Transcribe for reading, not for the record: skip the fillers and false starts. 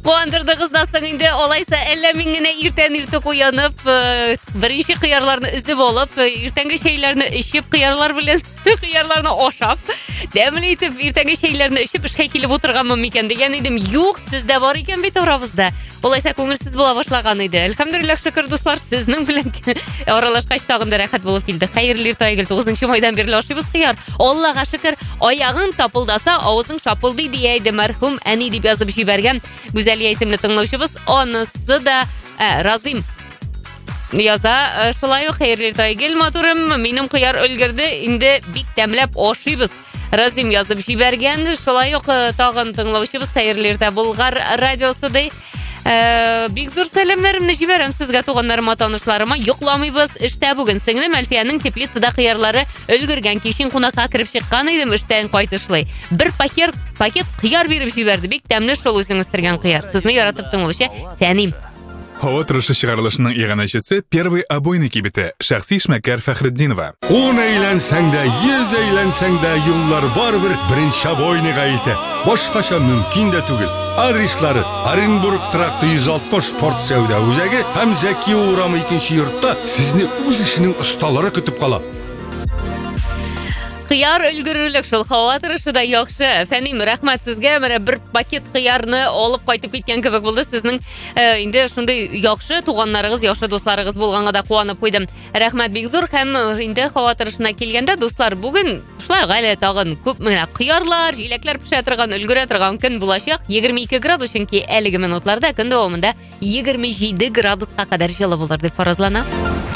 Қуандырды қыздасың инде, олайса әлі мен генә иртән-иртүк уянып, беренче кыярларны үзеп алып, иртәнге шәйләрне эчеп, кыярлар белән кыярларны ашап, дәмле итеп иртәнге шәйләрне эчеп эшкә килеп утырганмын микән дигән идем. Юк, сездә бар икән бит арабызда. Олайса күңелсез була башлаган иде. Әлхәмдүлилләх, шөкер дуслар, сезнең белән аралашкач тагын да рәхәт булып килде. Хәерле иртә, 9 майдан бирле ашыйбыз кыяр. Аллага шөкер, аягың тапылдаса, авызың шапылдый дия иде мәрхүм әни дип язып җибәргән. Гүзәлия исемле тыңлаучыбыз, онысы да разыйм яза. Шулай ук хәерле иртә, гел матурым, минем кыяр өлгерде, инде бик тәмләп ашыйбыз. Разыйм язып җибәргән. Шулай ук тагын тыңлаучыбыз, хәерле иртә, Болгар радиосы ди. Бик зур сәламнәремне җибәрәм сезгә, туганнарыма, танышларыма. Йокламыйбыз, эштә бүген сеңлем Әлфиянең теплицада кыярлары өлгергән, кичен кунакка кирип чыккан идем, эштән кайтышлый. Бер пакет кыяр биреп җибәрде. Бик тәмле шул үзең үстергән кыяр. Сезне яратып тыңлаучы Фәним. Һава торышы чыгарылышының иганәчесе первый обойный кибете шәхси эшмәкәр Фәхретдинова. 10 әйләнсәң дә, 100 әйләнсәң дә, юллар барыбер беренче обойныйга илтә. Башкача мөмкин дә түгел. Адреслары: Оренбург тракты 160 спорт сәүдә үзәге һәм Зәки урамы 2нче йортта сезне үз эшенең осталары көтеп кала. Кыяр өлгерерлек шул, һава торышы да яхшы. Фәним, рәхмәт сезгә. Менә бер пакет кыярны алып кайтып киткән кебек булды. Сезнең инде шундый яхшы туганнарыгыз, яхшы дусларыгыз булганга да куанып куйдым. Рәхмәт бик зур. Һәм инде һава торышына килгәндә, дуслар, бүген шулай гаилә тагын күп менә кыярлар, җиләкләр пешә торган, өлгерә торган көн булачак. 22 градус, чөнки әлеге минутларда көн дәвамында 27 градуска кадәр җылы булыр дип фаразлана.